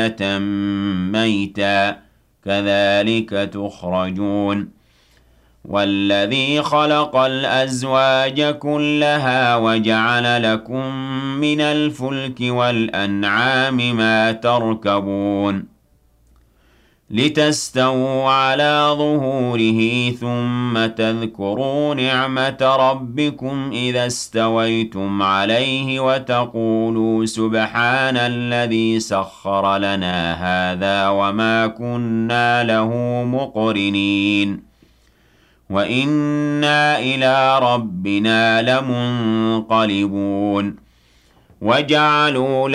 ميتا كذلك تخرجون والذي خلق الأزواج كلها وجعل لكم من الفلك والأنعام ما تركبون لتستووا على ظهوره ثم تذكروا نعمة ربكم إذا استويتم عليه وتقولوا سبحان الذي سخر لنا هذا وما كنا له مقرنين وإنا إلى ربنا لمنقلبون وجعلوا